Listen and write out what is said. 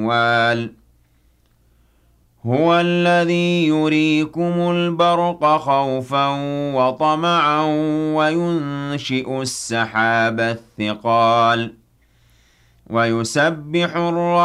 الأموال هو الذي يريكم البرق خوفا وطمعا وينشئ السحاب الثقال ويسبح